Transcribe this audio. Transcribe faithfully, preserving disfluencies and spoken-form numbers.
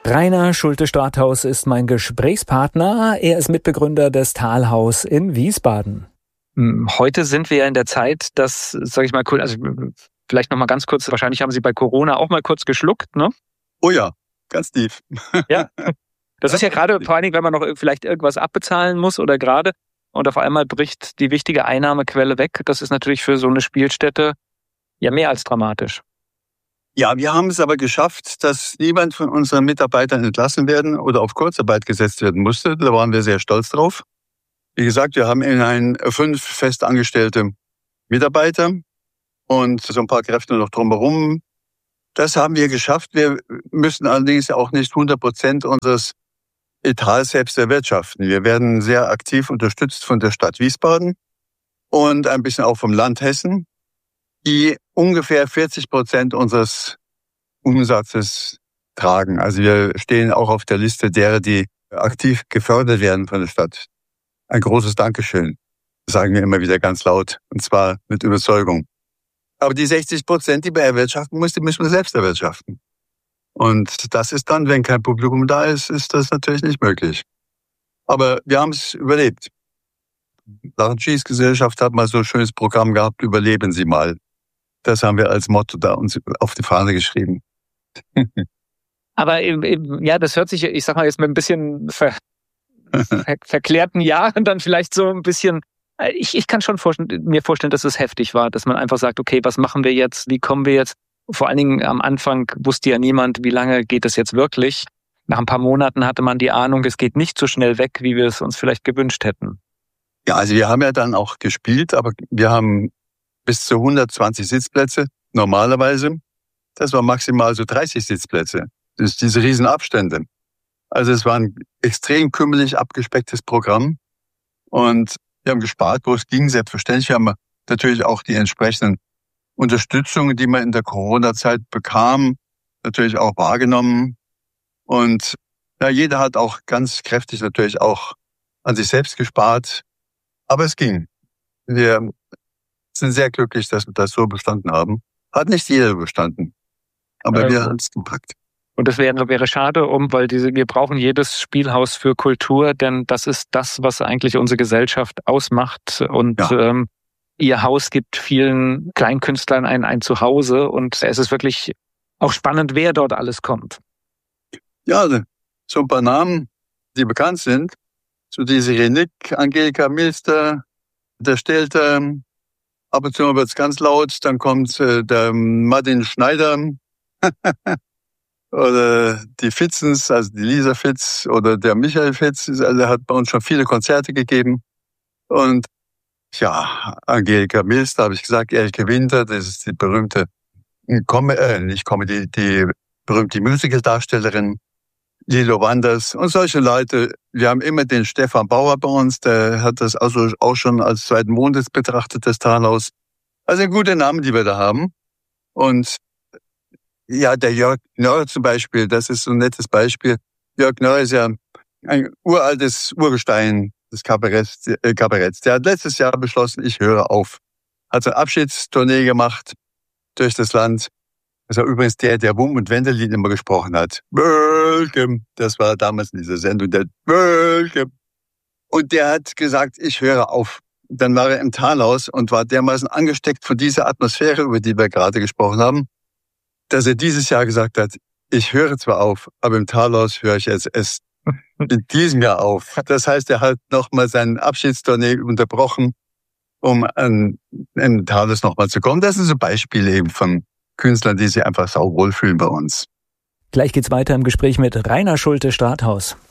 Rainer Schulte-Strathaus ist mein Gesprächspartner. Er ist Mitbegründer des Talhaus in Wiesbaden. Heute sind wir ja in der Zeit, dass, sage ich mal, also vielleicht noch mal ganz kurz, wahrscheinlich haben Sie bei Corona auch mal kurz geschluckt, ne? Oh ja, ganz tief. Ja, das ist ja gerade, vor allen Dingen, wenn man noch vielleicht irgendwas abbezahlen muss oder gerade und auf einmal bricht die wichtige Einnahmequelle weg. Das ist natürlich für so eine Spielstätte ja mehr als dramatisch. Ja, wir haben es aber geschafft, dass niemand von unseren Mitarbeitern entlassen werden oder auf Kurzarbeit gesetzt werden musste. Da waren wir sehr stolz drauf. Wie gesagt, wir haben immerhin fünf festangestellte Mitarbeiter und so ein paar Kräfte noch drumherum. Das haben wir geschafft. Wir müssen allerdings auch nicht hundert Prozent unseres Etats selbst erwirtschaften. Wir werden sehr aktiv unterstützt von der Stadt Wiesbaden und ein bisschen auch vom Land Hessen, die ungefähr vierzig Prozent unseres Umsatzes tragen. Also wir stehen auch auf der Liste derer, die aktiv gefördert werden von der Stadt. Ein großes Dankeschön, sagen wir immer wieder ganz laut, und zwar mit Überzeugung. Aber die sechzig Prozent, die wir erwirtschaften müssen, die müssen wir selbst erwirtschaften. Und das ist dann, wenn kein Publikum da ist, ist das natürlich nicht möglich. Aber wir haben es überlebt. Die Lach-und-Schieß-Gesellschaft hat mal so ein schönes Programm gehabt, überleben Sie mal. Das haben wir als Motto da uns auf die Fahne geschrieben. Aber ja, das hört sich, ich sag mal jetzt mit ein bisschen ver, ver, verklärten Jahren dann vielleicht so ein bisschen, ich, ich kann schon vorstellen, mir vorstellen, dass es heftig war, dass man einfach sagt, okay, was machen wir jetzt, wie kommen wir jetzt? Vor allen Dingen am Anfang wusste ja niemand, wie lange geht es jetzt wirklich. Nach ein paar Monaten hatte man die Ahnung, es geht nicht so schnell weg, wie wir es uns vielleicht gewünscht hätten. Ja, also wir haben ja dann auch gespielt, aber wir haben bis zu hundertzwanzig Sitzplätze normalerweise. Das war maximal so dreißig Sitzplätze. Das ist diese Riesenabstände. Also es war ein extrem kümmerlich abgespecktes Programm. Und wir haben gespart, wo es ging. Selbstverständlich wir haben natürlich auch die entsprechenden Unterstützungen, die man in der Corona-Zeit bekam, natürlich auch wahrgenommen. Und ja, jeder hat auch ganz kräftig natürlich auch an sich selbst gespart. Aber es ging. Wir sind sehr glücklich, dass wir das so bestanden haben. Hat nicht jeder bestanden. Aber ähm, wir haben es gepackt. Und das wäre, wäre schade, um, weil diese, wir brauchen jedes Spielhaus für Kultur, denn das ist das, was eigentlich unsere Gesellschaft ausmacht. Und ja. ähm, Ihr Haus gibt vielen Kleinkünstlern ein, ein Zuhause. Und es ist wirklich auch spannend, wer dort alles kommt. Ja, so ein paar Namen, die bekannt sind. So diese Renick, Angelika Milster, der Stelter. Ab und zu wird es ganz laut. Dann kommt äh, der Martin Schneider. Oder die Fitzens, also die Lisa Fitz oder der Michael Fitz. Der hat bei uns schon viele Konzerte gegeben. Und ja, Angelika Milster, habe ich gesagt, Elke Winter, das ist die berühmte, Com- äh, nicht Comedy, die berühmte Musical-Darstellerin. Lilo Wanders und solche Leute. Wir haben immer den Stefan Bauer bei uns, der hat das also auch schon als zweiten Wohnsitz betrachtet, das Talhaus. Also ein guter Name, die wir da haben. Und ja, der Jörg Nörr zum Beispiel, das ist so ein nettes Beispiel. Jörg Nörr ist ja ein uraltes Urgestein des Kabaretts. Äh, Kabaretts. Der hat letztes Jahr beschlossen, ich höre auf. Hat so eine Abschiedstournee gemacht durch das Land. Das war übrigens der, der Wum- und Wendelin immer gesprochen hat. Welcome. Das war damals in dieser Sendung, der Welcome. Und der hat gesagt, ich höre auf. Dann war er im Talhaus und war dermaßen angesteckt von dieser Atmosphäre, über die wir gerade gesprochen haben, dass er dieses Jahr gesagt hat, ich höre zwar auf, aber im Talhaus höre ich jetzt erst in diesem Jahr auf. Das heißt, er hat nochmal seinen Abschiedstournee unterbrochen, um an, an Talhaus nochmal zu kommen. Das sind so Beispiele eben von Künstlern, die sich einfach sau wohlfühlen bei uns. Gleich geht's weiter im Gespräch mit Rainer Schulte-Strathaus.